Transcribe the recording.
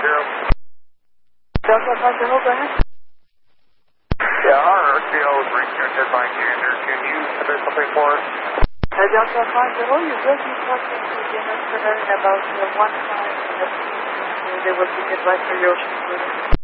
Delta 50, go ahead. Yeah, our RCO is reaching a deadline gander. Can you submit something for us? Delta 50, you will be talking to the instructor in about 1 minute. They will be advised for your